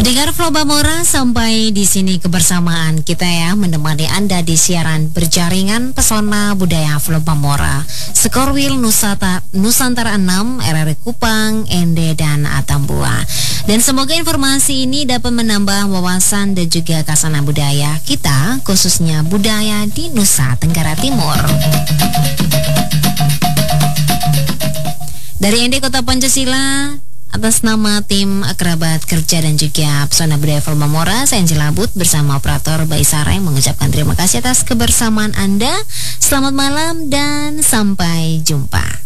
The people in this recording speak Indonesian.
Pendengar Flobamora, sampai di sini kebersamaan kita ya, menemani Anda di siaran berjaringan Pesona Budaya Flobamora, Skorwil Nusantara 6, RRI Kupang, Ende dan Atambua. Dan semoga informasi ini dapat menambah wawasan dan juga kasana budaya kita, khususnya budaya di Nusa Tenggara Timur. Dari Ende Kota Pancasila, atas nama tim kerabat kerja dan juga Pesona Budaya Flobamora, saya Angela But bersama operator Baisara yang mengucapkan terima kasih atas kebersamaan Anda. Selamat malam dan sampai jumpa.